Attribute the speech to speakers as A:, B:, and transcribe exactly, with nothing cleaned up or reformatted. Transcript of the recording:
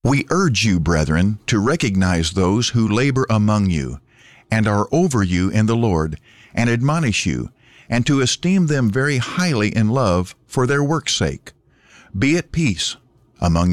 A: We urge you, brethren, to recognize those who labor among you, and are over you in the Lord, and admonish you, and to esteem them very highly in love for their work's sake. Be at peace among